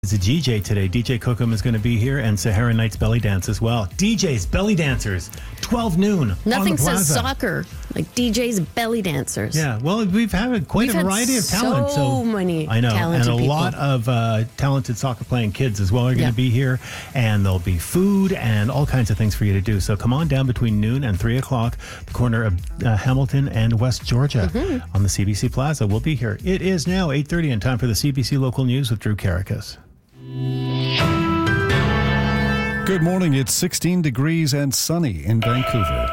It's a DJ today. DJ Cookham is going to be here, and Sahara Night's Belly Dance as well. DJs, belly dancers, 12 noon. Nothing on the says plaza. soccer like DJs, belly dancers. Yeah, well, we've had quite a variety of talent. So many I know, talented and a people. lot of talented soccer playing kids as well are going to be here, and there'll be food and all kinds of things for you to do. So come on down between noon and 3 o'clock, the corner of Hamilton and West Georgia on the CBC Plaza. We'll be here. It is now 8:30 and time for the CBC Local News with Drew Karakas. Good morning. It's 16 degrees and sunny in Vancouver.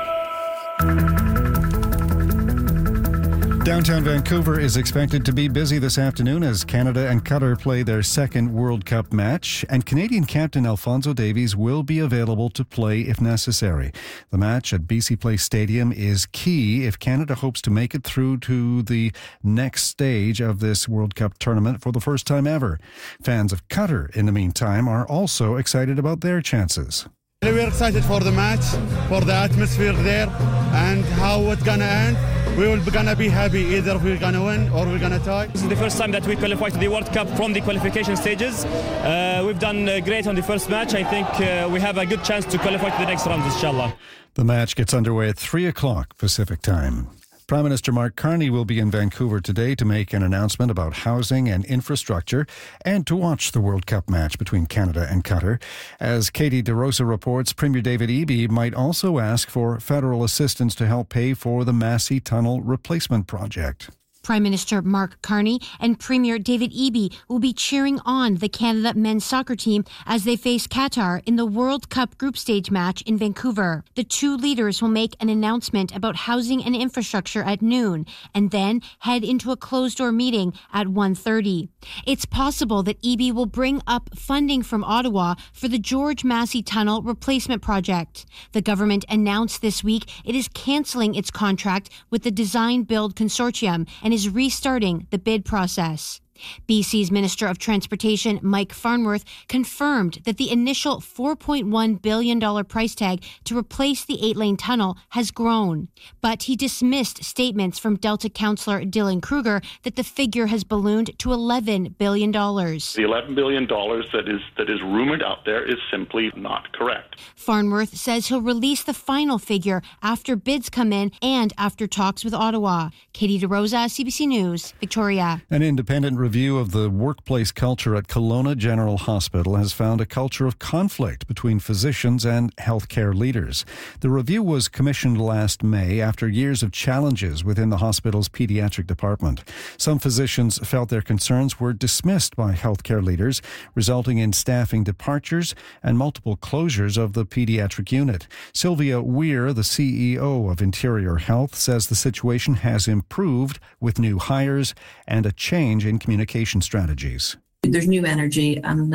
Downtown Vancouver is expected to be busy this afternoon as Canada and Qatar play their second World Cup match, and Canadian captain Alphonso Davies will be available to play if necessary. The match at BC Place Stadium is key if Canada hopes to make it through to the next stage of this World Cup tournament for the first time ever. Fans of Qatar, in the meantime, are also excited about their chances. We're excited for the match, for the atmosphere there, and how it's gonna end. We're gonna be happy either we're gonna win or we're gonna tie. This is the first time that we qualify to the World Cup from the qualification stages. We've done great on the first match. I think we have a good chance to qualify to the next round, inshallah. The match gets underway at 3 o'clock Pacific time. Prime Minister Mark Carney will be in Vancouver today to make an announcement about housing and infrastructure and to watch the World Cup match between Canada and Qatar. As Katie DeRosa reports, Premier David Eby might also ask for federal assistance to help pay for the Massey Tunnel replacement project. Prime Minister Mark Carney and Premier David Eby will be cheering on the Canada men's soccer team as they face Qatar in the World Cup group stage match in Vancouver. The two leaders will make an announcement about housing and infrastructure at noon and then head into a closed-door meeting at 1:30. It's possible that Eby will bring up funding from Ottawa for the George Massey Tunnel replacement project. The government announced this week it is cancelling its contract with the Design Build Consortium and is restarting the bid process. BC's Minister of Transportation, Mike Farnworth, confirmed that the initial $4.1 billion price tag to replace the 8-lane tunnel has grown. But he dismissed statements from Delta councillor Dylan Kruger that the figure has ballooned to $11 billion. The $11 billion that is rumored out there is simply not correct. Farnworth says he'll release the final figure after bids come in and after talks with Ottawa. Katie DeRosa, CBC News, Victoria. An independent review of the workplace culture at Kelowna General Hospital has found a culture of conflict between physicians and healthcare leaders. The review was commissioned last May after years of challenges within the hospital's pediatric department. Some physicians felt their concerns were dismissed by healthcare leaders, resulting in staffing departures and multiple closures of the pediatric unit. Sylvia Weir, the CEO of Interior Health, says the situation has improved with new hires and a change in communication strategies. There's new energy and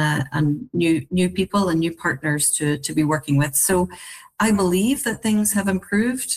new people and new partners to be working with. So I believe that things have improved.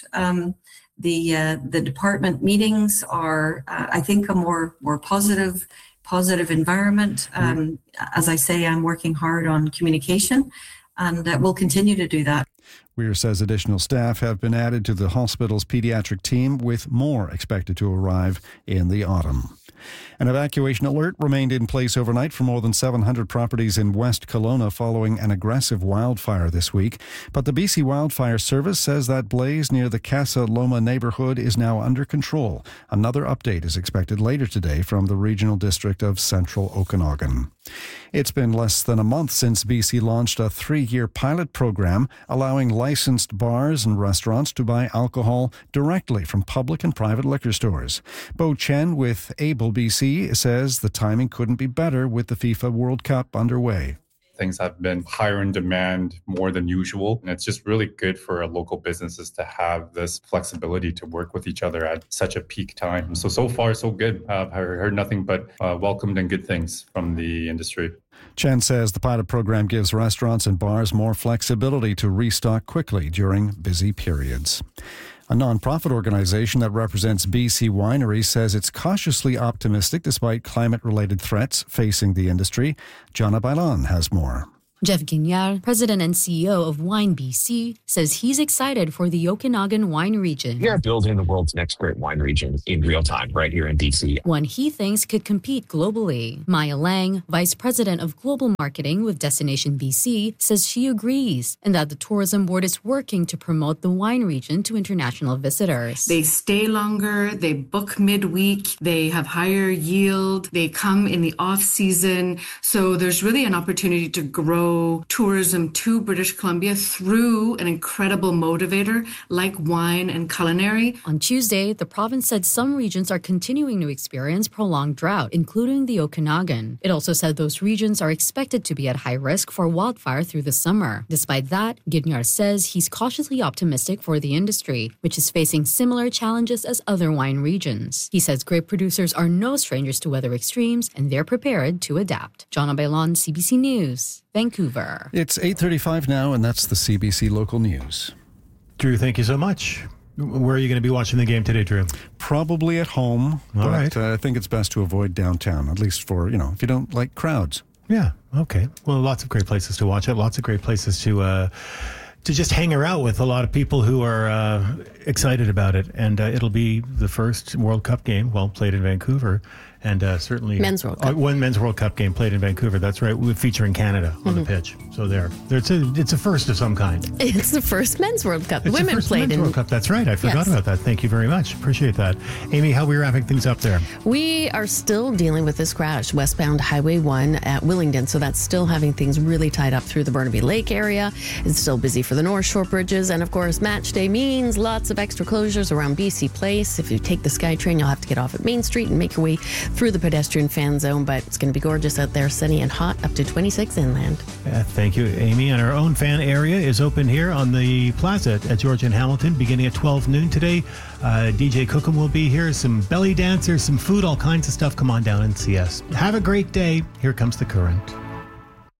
The department meetings are, I think, a more positive environment. As I say, I'm working hard on communication, and we'll continue to do that. Weir says additional staff have been added to the hospital's pediatric team, with more expected to arrive in the autumn. An evacuation alert remained in place overnight for more than 700 properties in West Kelowna following an aggressive wildfire this week. But the BC Wildfire Service says that blaze near the Casa Loma neighbourhood is now under control. Another update is expected later today from the Regional District of Central Okanagan. It's been less than a month since BC launched a 3-year pilot program allowing licensed bars and restaurants to buy alcohol directly from public and private liquor stores. Bo Chen with Able BC says the timing couldn't be better with the FIFA World Cup underway. Things have been higher in demand more than usual. And it's just really good for our local businesses to have this flexibility to work with each other at such a peak time. So far, so good. I've heard nothing but welcomed and good things from the industry. Chen says the pilot program gives restaurants and bars more flexibility to restock quickly during busy periods. A non-profit organization that represents BC wineries says it's cautiously optimistic despite climate-related threats facing the industry. Jana Bailan has more. Jeff Guignard, president and CEO of Wine BC, says he's excited for the Okanagan wine region. We are building the world's next great wine region in real time right here in BC. One he thinks could compete globally. Maya Lang, vice president of global marketing with Destination BC, says she agrees and that the tourism board is working to promote the wine region to international visitors. They stay longer, they book midweek, they have higher yield, they come in the off season. So there's really an opportunity to grow tourism to British Columbia through an incredible motivator like wine and culinary. On Tuesday, the province said some regions are continuing to experience prolonged drought, including the Okanagan. It also said those regions are expected to be at high risk for wildfire through the summer. Despite that, Guignard says he's cautiously optimistic for the industry, which is facing similar challenges as other wine regions. He says grape producers are no strangers to weather extremes, and they're prepared to adapt. John Abelon, CBC News, Vancouver. It's 8:35 now, and that's the CBC Local News. Drew, thank you so much. Where are you going to be watching the game today, Drew? Probably at home, All right. I think it's best to avoid downtown, at least for, if you don't like crowds. Yeah, okay. Well, lots of great places to watch it, lots of great places to just hang out with a lot of people who are excited about it. And it'll be the first World Cup game, played in Vancouver. And certainly... Men's World Cup. One Men's World Cup game played in Vancouver. That's right. We're featuring Canada on the pitch. So it's a first of some kind. It's the first Men's World Cup. It's Women the first played Men's in... World Cup. That's right. I forgot about that. Thank you very much. Appreciate that. Amy, how are we wrapping things up there? We are still dealing with this crash, westbound Highway 1 at Willingdon. So that's still having things really tied up through the Burnaby Lake area. It's still busy for the North Shore bridges. And of course, match day means lots of extra closures around BC Place. If you take the SkyTrain, you'll have to get off at Main Street and make your way through the pedestrian fan zone. But it's going to be gorgeous out there, sunny and hot, up to 26 inland. Thank you, Amy. And our own fan area is open here on the plaza at George and Hamilton, beginning at 12 noon today. DJ Cookham will be here. Some belly dancers, some food, all kinds of stuff. Come on down and see us. Have a great day. Here comes The Current.